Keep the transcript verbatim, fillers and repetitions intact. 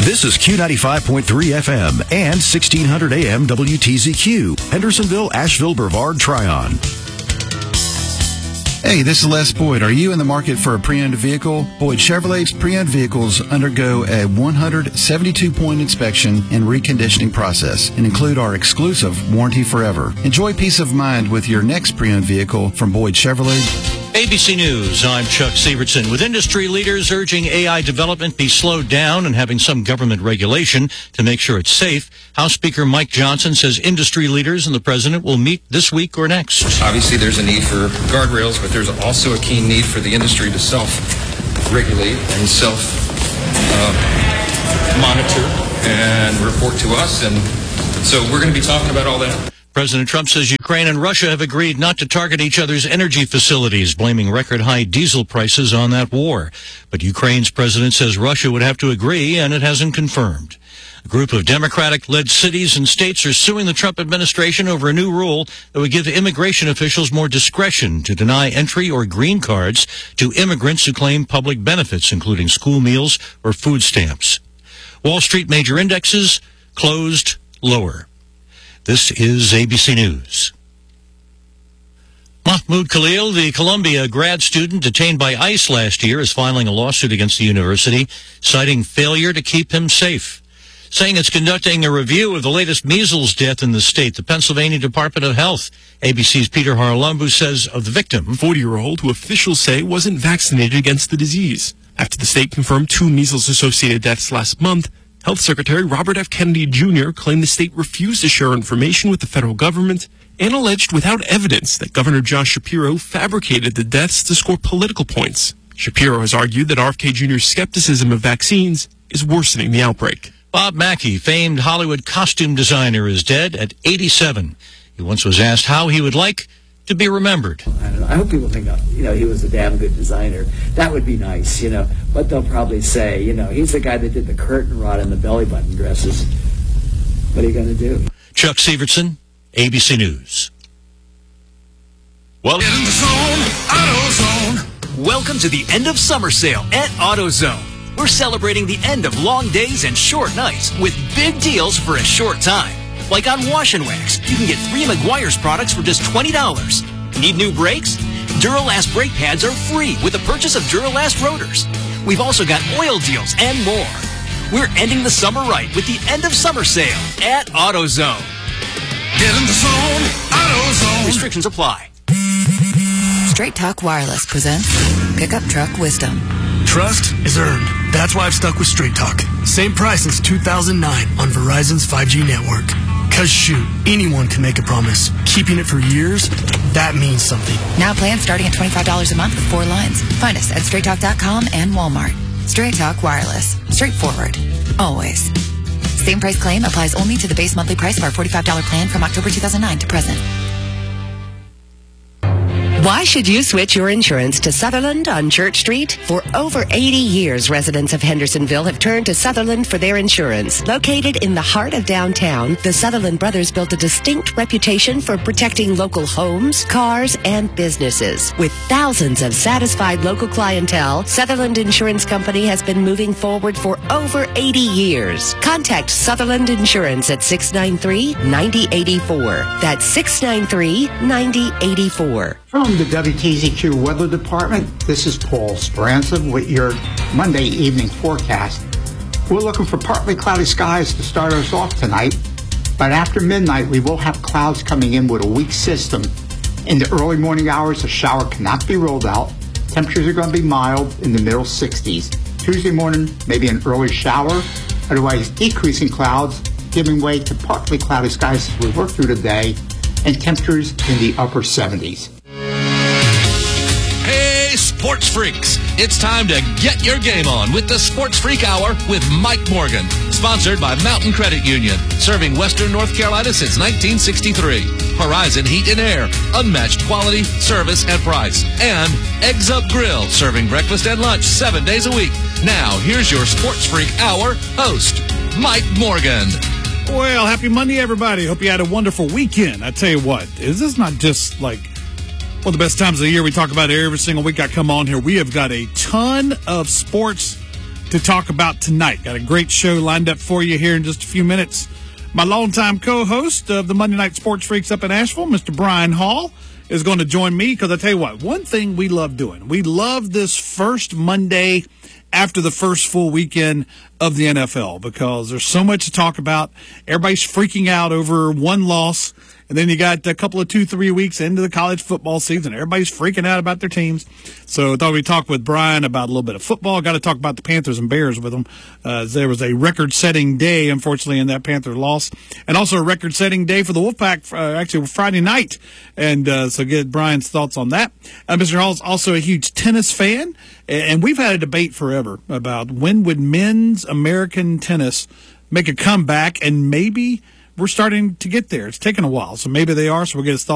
This is Q ninety-five point three F M and sixteen hundred A M W T Z Q, Hendersonville, Asheville, Brevard, Tryon. Hey, this is Les Boyd. Are you in the market for a pre-owned vehicle? Boyd Chevrolet's pre-owned vehicles undergo a one hundred seventy-two point inspection and reconditioning process and include our exclusive Warranty Forever. Enjoy peace of mind with your next pre-owned vehicle from Boyd Chevrolet. A B C News, I'm Chuck Severson. With industry leaders urging A I development be slowed down and having some government regulation to make sure it's safe, House Speaker Mike Johnson says industry leaders and the president will meet this week or next. Obviously, there's a need for guardrails, but there's also a keen need for the industry to self-regulate and self-monitor uh, and report to us. And so we're going to be talking about all that. President Trump says Ukraine and Russia have agreed not to target each other's energy facilities, blaming record-high diesel prices on that war. But Ukraine's president says Russia would have to agree, and it hasn't confirmed. A group of Democratic-led cities and states are suing the Trump administration over a new rule that would give immigration officials more discretion to deny entry or green cards to immigrants who claim public benefits, including school meals or food stamps. Wall Street major indexes closed lower. This is A B C News. Mahmoud Khalil, the Columbia grad student detained by ICE last year, is filing a lawsuit against the university, citing failure to keep him safe. Saying it's conducting a review of the latest measles death in the state, the Pennsylvania Department of Health. A B C's Peter Haralumbu says of the victim, forty-year-old who officials say wasn't vaccinated against the disease. After the state confirmed two measles-associated deaths last month, Health Secretary Robert F. Kennedy Junior claimed the state refused to share information with the federal government and alleged without evidence that Governor Josh Shapiro fabricated the deaths to score political points. Shapiro has argued that R F K Junior's skepticism of vaccines is worsening the outbreak. Bob Mackie, famed Hollywood costume designer, is dead at eighty-seven. He once was asked how he would like to be remembered. I don't know. I hope people think, you know, he was a damn good designer. That would be nice, you know. But they'll probably say, you know, he's the guy that did the curtain rod and the belly button dresses. What are you going to do? Chuck Severson, A B C News. Well, in the zone, AutoZone. Welcome to the end of summer sale at AutoZone. We're celebrating the end of long days and short nights with big deals for a short time. Like on Wash and Wax, you can get three Meguiar's products for just twenty dollars. Need new brakes? Duralast brake pads are free with the purchase of Duralast rotors. We've also got oil deals and more. We're ending the summer right with the end of summer sale at AutoZone. Get in the zone, AutoZone. Restrictions apply. Straight Talk Wireless presents Pickup Truck Wisdom. Trust is earned. That's why I've stuck with Straight Talk. Same price since two thousand nine on Verizon's five G network. Cause shoot, anyone can make a promise. Keeping it for years, that means something. Now plans starting at twenty-five dollars a month with four lines. Find us at straight talk dot com and Walmart. Straight Talk Wireless. Straightforward. Always. Same price claim applies only to the base monthly price of our forty-five dollars plan from October two thousand nine to present. Why should you switch your insurance to Sutherland on Church Street? For over eighty years, residents of Hendersonville have turned to Sutherland for their insurance. Located in the heart of downtown, the Sutherland brothers built a distinct reputation for protecting local homes, cars, and businesses. With thousands of satisfied local clientele, Sutherland Insurance Company has been moving forward for over eighty years. Contact Sutherland Insurance at six nine three, nine zero eight four. That's six nine three, nine zero eight four. From the W T Z Q Weather Department, this is Paul Speranza with your Monday evening forecast. We're looking for partly cloudy skies to start us off tonight, but after midnight we will have clouds coming in with a weak system. In the early morning hours, a shower cannot be ruled out. Temperatures are going to be mild in the middle sixties. Tuesday morning, maybe an early shower, otherwise decreasing clouds, giving way to partly cloudy skies as we work through the day, and temperatures in the upper seventies. Sports Freaks. It's time to get your game on with the Sports Freak Hour with Mike Morgan. Sponsored by Mountain Credit Union, serving Western North Carolina since nineteen sixty-three. Horizon Heat and Air, unmatched quality, service, and price. And Eggs Up Grill, serving breakfast and lunch seven days a week. Now, here's your Sports Freak Hour host, Mike Morgan. Well, happy Monday, everybody. Hope you had a wonderful weekend. I tell you what, is this not just like one of the best times of the year? We talk about it every single week I come on here. We have got a ton of sports to talk about tonight. Got a great show lined up for you here in just a few minutes. My longtime co-host of the Monday Night Sports Freaks up in Asheville, Mister Brian Hall, is going to join me because I tell you what, one thing we love doing, we love this first Monday after the first full weekend of the N F L because there's so much to talk about. Everybody's freaking out over one loss, and then you got a couple of two, three weeks into the college football season. Everybody's freaking out about their teams. So I thought we'd talk with Brian about a little bit of football. Got to talk about the Panthers and Bears with him. Uh, there was a record-setting day, unfortunately, in that Panther loss, and also a record-setting day for the Wolfpack, uh, actually Friday night. And uh, so get Brian's thoughts on that. Uh, Mister Hall's also a huge tennis fan, and we've had a debate forever about when would men's American tennis make a comeback, and maybe we're starting to get there. It's taken a while, so maybe they are, so we'll get his thoughts